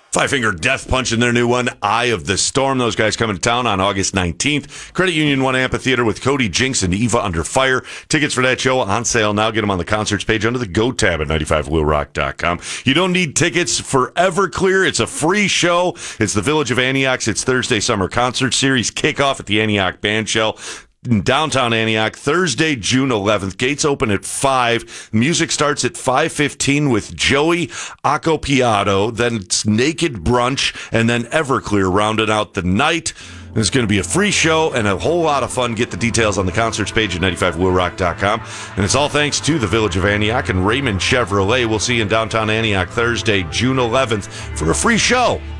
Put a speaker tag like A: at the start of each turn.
A: Five Finger Death Punch in their new one, Eye of the Storm. Those guys coming to town on August 19th. Credit Union 1 Amphitheater with Cody Jinks and Eva Under Fire. Tickets for that show on sale now. Get them on the concerts page under the Go tab at 95wheelrock.com. You don't need tickets for Everclear. It's a free show. It's the Village of Antioch's. It's Thursday Summer Concert Series kickoff at the Antioch Bandshell in downtown Antioch, Thursday, June 11th. Gates open at 5. Music starts at 5:15 with Joey Accopiato. Then it's Naked Brunch, and then Everclear rounding out the night. It's going to be a free show and a whole lot of fun. Get the details on the concerts page at 95wheelrock.com. And it's all thanks to the Village of Antioch and Raymond Chevrolet. We'll see you in downtown Antioch Thursday, June 11th for a free show.